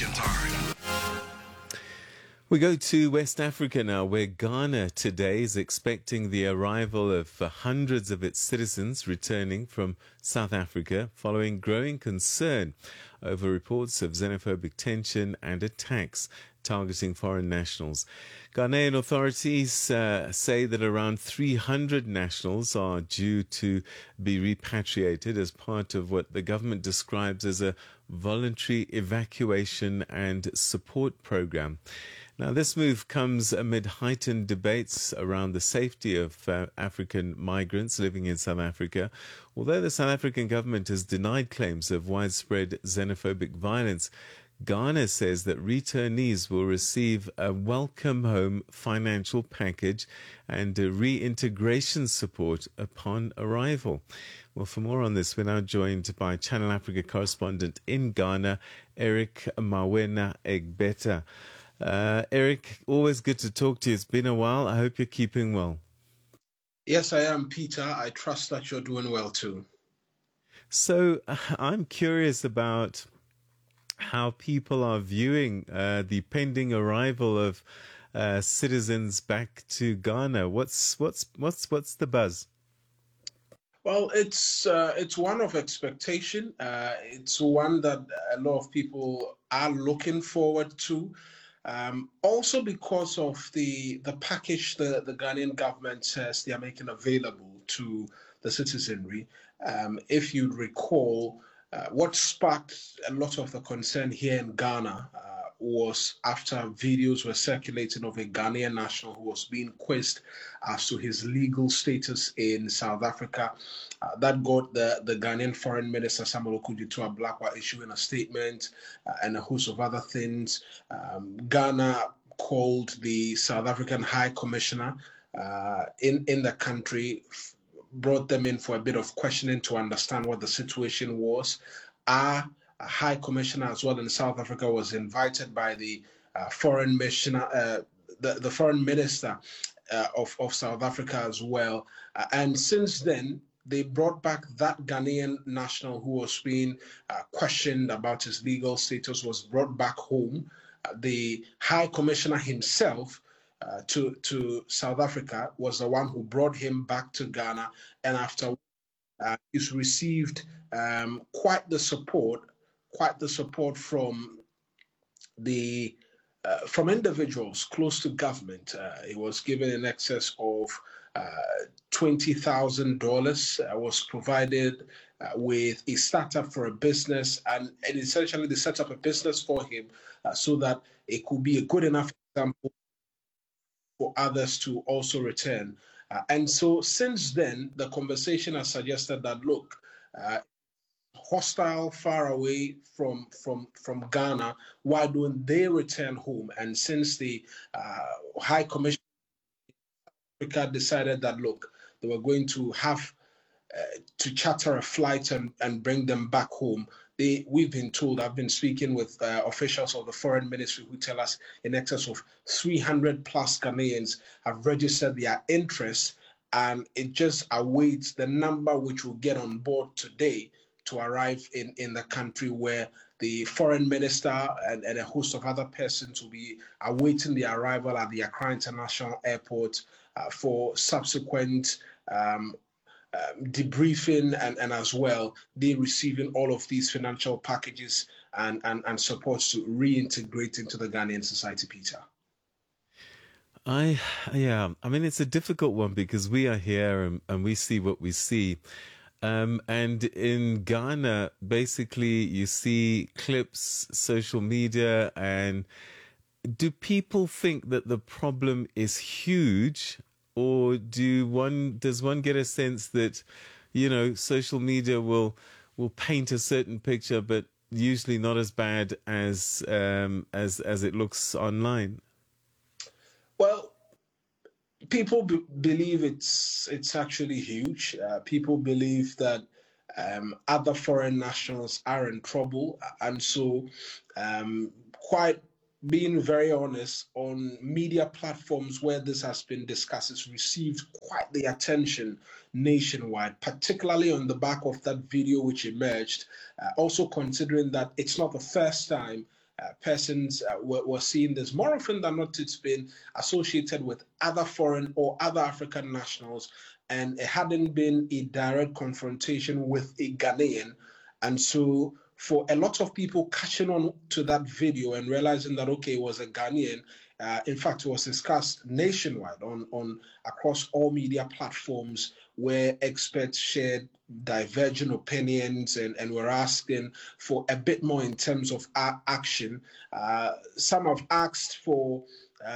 Kintyre. We go to West Africa now, where Ghana today is expecting the arrival of hundreds of its citizens returning from South Africa following growing concern over reports of xenophobic tension and attacks targeting foreign nationals. Ghanaian authorities say that around 300 nationals are due to be repatriated as part of what the government describes as a voluntary evacuation and support program. Now, this move comes amid heightened debates around the safety of African migrants living in South Africa, although the South African government has denied claims of widespread xenophobic violence. Ghana says that returnees will receive a welcome home financial package and reintegration support upon arrival. Well, for more on this, we're now joined by Channel Africa correspondent in Ghana, Eric Mawena Egbeta. Eric, always good to talk to you. It's been a while. I hope you're keeping well. Yes, I am, Peter. I trust that you're doing well too. So I'm curious about how people are viewing the pending arrival of citizens back to Ghana. What's the buzz? Well, it's one of expectation. It's one that a lot of people are looking forward to. Also because of the package the Ghanaian government says they are making available to the citizenry. If you recall, what sparked a lot of the concern here in Ghana was after videos were circulating of a Ghanaian national who was being quizzed as to his legal status in South Africa. That got the Ghanaian Foreign Minister Samuel Okudzeto Ablakwa issuing a statement and a host of other things. Ghana called the South African High Commissioner in the country, brought them in for a bit of questioning to understand what the situation was. Our High Commissioner as well in South Africa was invited by the Foreign Missioner, the Foreign Minister of South Africa as well. And since then, they brought back that Ghanaian national who was being questioned about his legal status, was brought back home. The High Commissioner himself to South Africa was the one who brought him back to Ghana, and after he's received quite the support from the from individuals close to government. He was given in excess of $20,000. Was provided with a startup for a business, and essentially they set up a business for him so that it could be a good enough example for others to also return. And so since then, the conversation has suggested that, look, hostile far away from Ghana, why don't they return home? And since the High Commission of Africa decided that, look, they were going to have to charter a flight and bring them back home, we've been told, I've been speaking with officials of the Foreign Ministry who tell us in excess of 300 plus Ghanaians have registered their interest, and it just awaits the number which will get on board today to arrive in the country, where the Foreign Minister and a host of other persons will be awaiting the arrival at the Accra International Airport for subsequent debriefing and as well they receiving all of these financial packages and supports to reintegrate into the Ghanaian society, Peter. I mean, it's a difficult one because we are here and we see what we see. And in Ghana, basically you see clips, social media, and do people think that the problem is huge? Or does one get a sense that, social media will paint a certain picture, but usually not as bad as it looks online? Well, people believe it's actually huge. People believe that other foreign nationals are in trouble, and so quite being very honest, on media platforms where this has been discussed, it's received quite the attention nationwide, particularly on the back of that video which emerged. Also considering that it's not the first time persons were seeing this. More often than not, it's been associated with other foreign or other African nationals, and it hadn't been a direct confrontation with a Ghanaian. And so for a lot of people catching on to that video and realizing that, okay, it was a Ghanaian, in fact, it was discussed nationwide on across all media platforms where experts shared divergent opinions and were asking for a bit more in terms of action. Some have asked for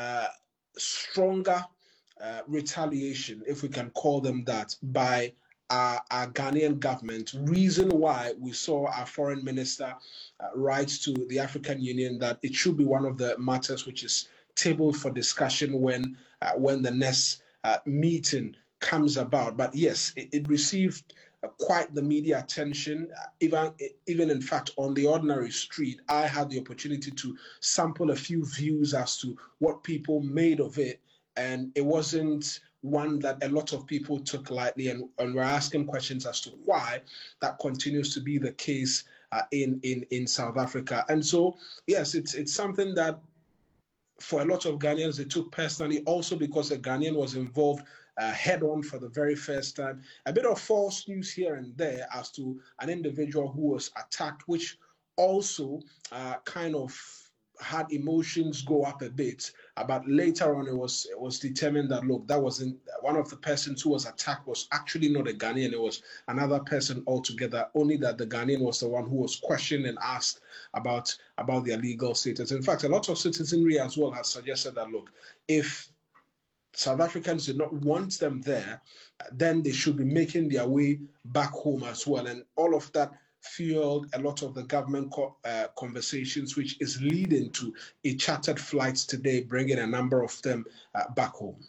stronger retaliation, if we can call them that, by our Ghanaian government. Reason why we saw our foreign minister write to the African Union that it should be one of the matters which is tabled for discussion when the next meeting comes about. But yes, it received quite the media attention. Even in fact, on the ordinary street, I had the opportunity to sample a few views as to what people made of it, and it wasn't one that a lot of people took lightly, and were asking questions as to why that continues to be the case in South Africa. And so, yes, it's something that for a lot of Ghanaians they took personally, also because a Ghanaian was involved head on for the very first time. A bit of false news here and there as to an individual who was attacked, which also kind of had emotions go up a bit. But later on, it was determined that, look, that wasn't one of the persons who was attacked was actually not a Ghanaian. It was another person altogether. Only that the Ghanaian was the one who was questioned and asked about their legal status. In fact, a lot of citizenry as well has suggested that, look, if South Africans did not want them there, then they should be making their way back home as well. And all of that fueled a lot of the government conversations, which is leading to a chartered flights today, bringing a number of them back home.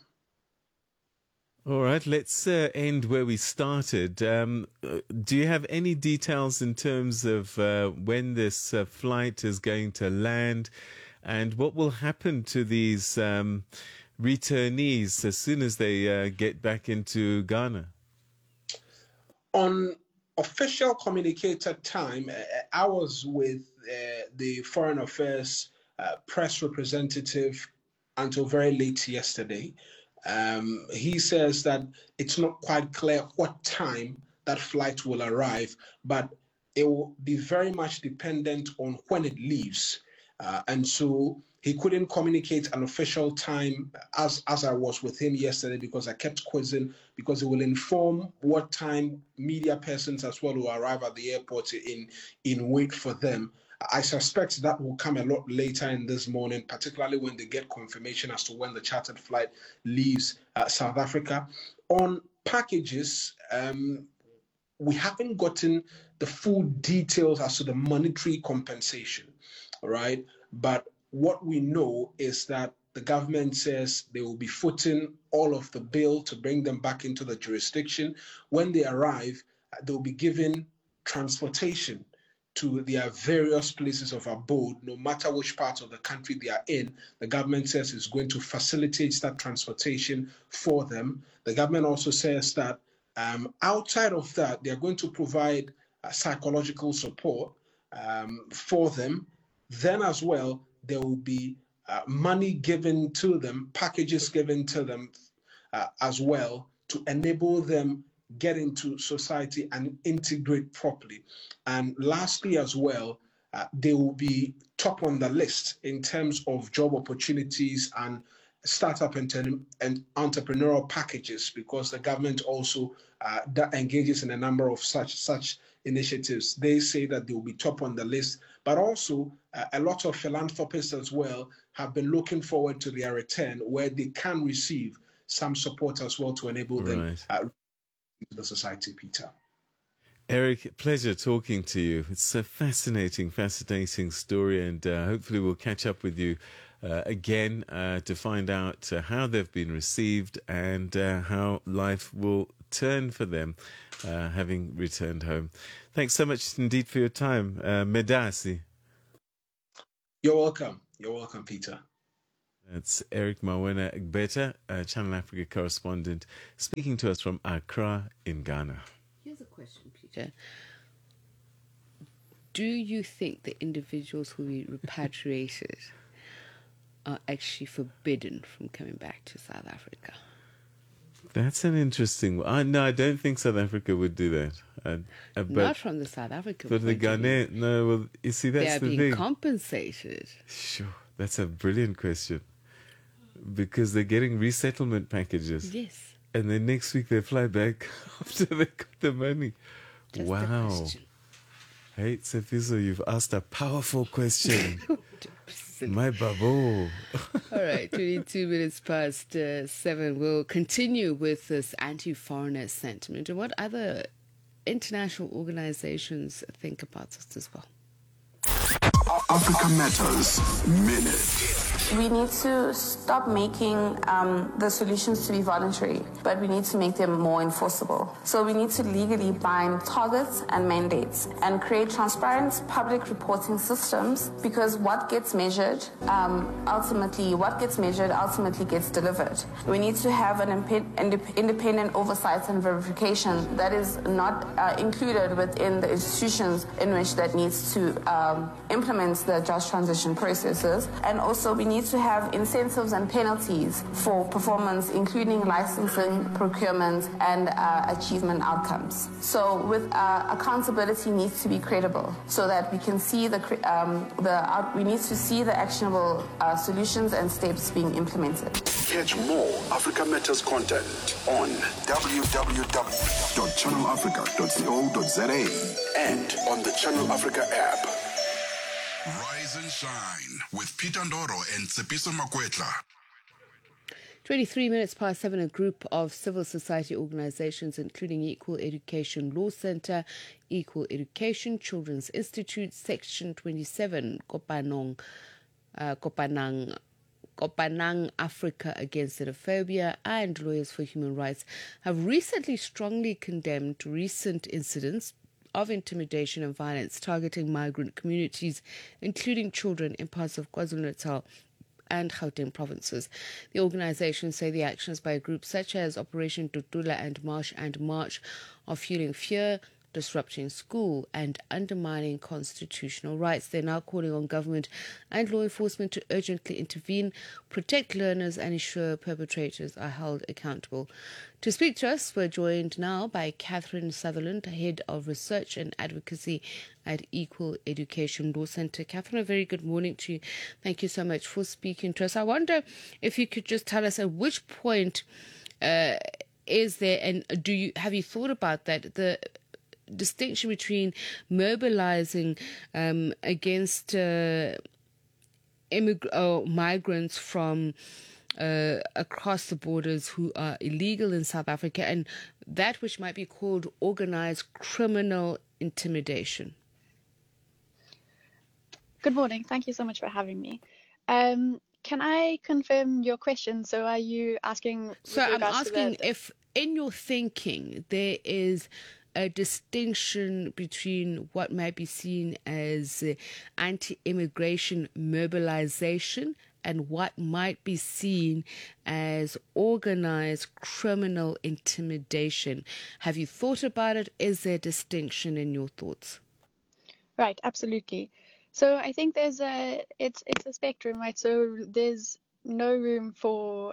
All right, let's end where we started. Do you have any details in terms of when this flight is going to land, and what will happen to these returnees as soon as they get back into Ghana? On official communicated time, I was with the Foreign Affairs press representative until very late yesterday. He says that it's not quite clear what time that flight will arrive, but it will be very much dependent on when it leaves. And so he couldn't communicate an official time as I was with him yesterday, because I kept quizzing, because it will inform what time media persons as well will arrive at the airport in wait for them. I suspect that will come a lot later in this morning, particularly when they get confirmation as to when the chartered flight leaves South Africa. On packages, we haven't gotten the full details as to the monetary compensation, right? But what we know is that the government says they will be footing all of the bill to bring them back into the jurisdiction. When they arrive, they'll be given transportation to their various places of abode, no matter which part of the country they are in. The government says it's going to facilitate that transportation for them. The government also says that outside of that, they're going to provide psychological support for them. Then as well, there will be money given to them, packages given to them as well, to enable them get into society and integrate properly. And lastly as well, they will be top on the list in terms of job opportunities and startup and entrepreneurial packages, because the government also that engages in a number of such initiatives. They say that they will be top on the list, but also a lot of philanthropists as well have been looking forward to their return, where they can receive some support as well to enable them into the society, Peter. Eric, pleasure talking to you. It's a fascinating story, and hopefully we'll catch up with you again to find out how they've been received and how life will turn for them having returned home. Thanks so much indeed for your time. Medasi. You're welcome. You're welcome, Peter. That's Eric Mawena Egbeta, Channel Africa correspondent, speaking to us from Accra in Ghana. Here's a question, Peter. do you think the individuals who we repatriated are actually forbidden from coming back to South Africa? That's an interesting one. No, I don't think South Africa would do that. But Not from the South African for the point of view. Ghanaian, no, well, you see, They that's are the being thing. compensated. Sure, that's a brilliant question. Because they're getting resettlement packages. Yes. And then next week they fly back after they got the money. Just a Wow. question. Hey, Tsefiso, you've asked a powerful question. My babo. All right, 22 minutes past 7. We'll continue with this anti-foreigner sentiment. And what other international organizations think about this as well? Africa Matters Minute. We need to stop making the solutions to be voluntary, but we need to make them more enforceable. So we need to legally bind targets and mandates and create transparent public reporting systems, because what gets measured ultimately gets delivered. We need to have an independent oversight and verification that is not included within the institutions in which that needs to implement the just transition processes. And also we need to have incentives and penalties for performance, including licensing, procurement, and achievement outcomes. So with accountability needs to be credible, so that we can see we need to see the actionable solutions and steps being implemented. Catch more Africa Matters content on www.channelafrica.co.za and on the Channel Africa app. Rise and shine with Peter Ndoro and Tsepiso Makwetla. 23 minutes past 7, a group of civil society organizations, including Equal Education Law Center, Equal Education Children's Institute, Section 27, Kopanang Africa Against Xenophobia, and Lawyers for Human Rights, have recently strongly condemned recent incidents of intimidation and violence targeting migrant communities, including children, in parts of KwaZulu-Natal and Gauteng provinces. The organizations say the actions by groups such as Operation Tutula and March are fueling fear, disrupting school and undermining constitutional rights. They're now calling on government and law enforcement to urgently intervene, protect learners and ensure perpetrators are held accountable. To speak to us, we're joined now by Catherine Sutherland, Head of Research and Advocacy at Equal Education Law Center. Catherine, a very good morning to you. Thank you so much for speaking to us. I wonder if you could just tell us at which point is there, and have you thought about that, the distinction between mobilizing against migrants from across the borders who are illegal in South Africa and that which might be called organized criminal intimidation? Good morning. Thank you so much for having me. Can I confirm your question? So are you asking... So I'm asking if in your thinking there is a distinction between what might be seen as anti-immigration mobilization and what might be seen as organized criminal intimidation. Have you thought about it? Is there a distinction in your thoughts? Right, absolutely. So I think it's a spectrum, right? So there's no room for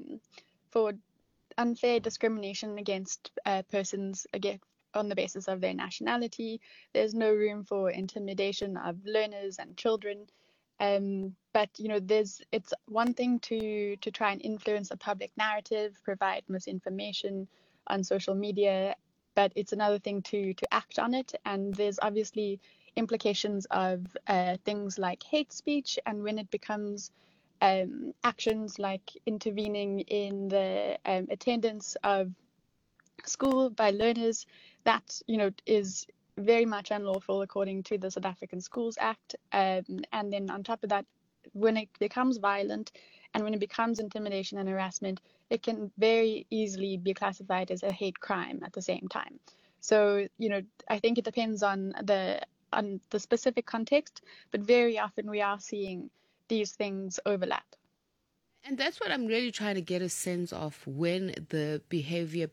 unfair discrimination against persons on the basis of their nationality. There's no room for intimidation of learners and children. But it's one thing to try and influence a public narrative, provide misinformation on social media, but it's another thing to act on it. And there's obviously implications of things like hate speech, and when it becomes actions like intervening in the attendance of school by learners, that is very much unlawful according to the South African Schools Act. And then on top of that, when it becomes violent and when it becomes intimidation and harassment, it can very easily be classified as a hate crime at the same time. So I think it depends on the specific context, but very often we are seeing these things overlap. And that's what I'm really trying to get a sense of, when the behavior